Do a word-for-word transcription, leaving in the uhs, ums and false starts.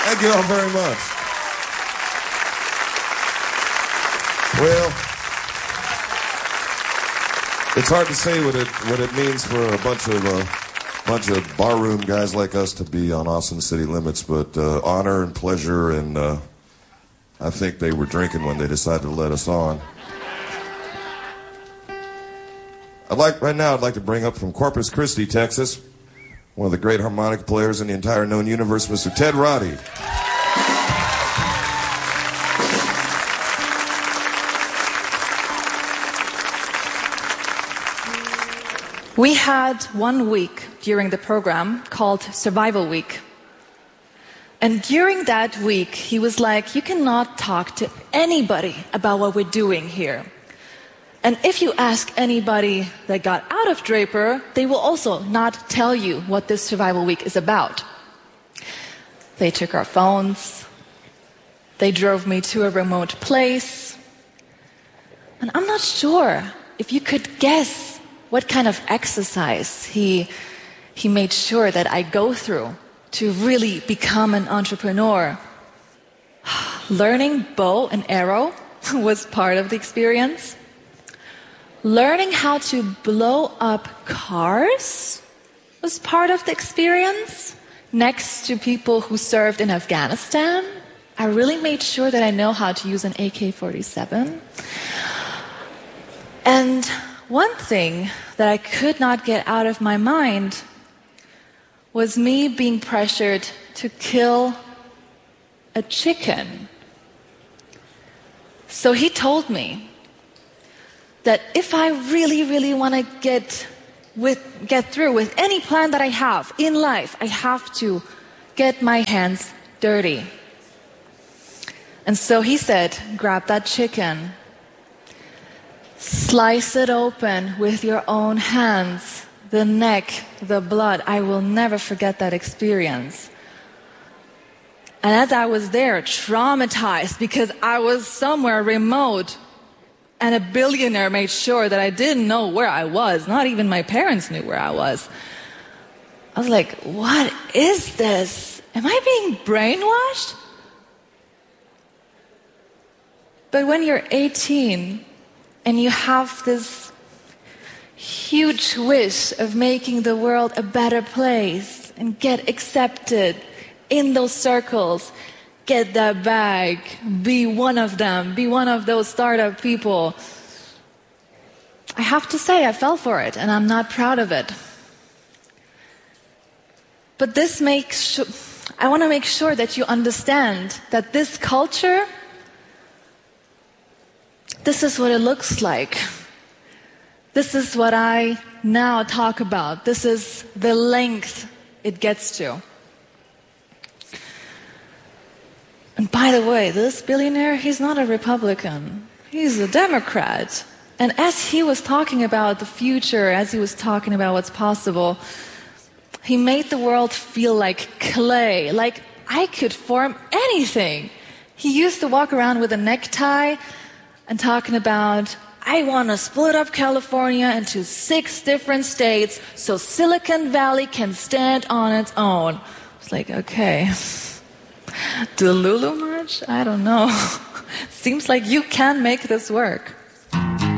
Thank you all very much. Well, it's hard to say what it what it means for a bunch of uh, bunch of barroom guys like us to be on Austin City Limits, but uh, honor and pleasure, and uh, I think they were drinking when they decided to let us on. I'd like right now. I'd like to bring up from Corpus Christi, Texas, one of the great harmonica players in the entire known universe, Mister Ted Roddy. We had one week during the program called Survival Week. And during that week, he was like, you cannot talk to anybody about what we're doing here. And if you ask anybody that got out of Draper, they will also not tell you what this Survival Week is about. They took our phones. They drove me to a remote place. And I'm not sure if you could guess what kind of exercise he, he made sure that I go through to really become an entrepreneur. Learning bow and arrow was part of the experience. Learning how to blow up cars was part of the experience. Next to people who served in Afghanistan, I really made sure that I know how to use an A K forty-seven. And one thing that I could not get out of my mind was me being pressured to kill a chicken. So he told me that if I really, really want to get with get through with any plan that I have in life, I have to get my hands dirty. And so he said, grab that chicken, slice it open with your own hands, the neck, the blood. I will never forget that experience. And as I was there, traumatized because I was somewhere remote, and a billionaire made sure that I didn't know where I was. Not even my parents knew where I was. I was like, what is this? Am I being brainwashed? But when you're eighteen and you have this huge wish of making the world a better place and get accepted in those circles, get that bag, be one of them, be one of those startup people, I have to say I fell for it and I'm not proud of it. But this makes sure, I want to make sure that you understand that this culture, this is what it looks like. This is what I now talk about. This is the length it gets to. And by the way, this billionaire, he's not a Republican. He's a Democrat. And as he was talking about the future, as he was talking about what's possible, he made the world feel like clay, like I could form anything. He used to walk around with a necktie and talking about, I want to split up California into six different states so Silicon Valley can stand on its own. It's like, okay, Delulu much? I don't know. Seems like you can make this work.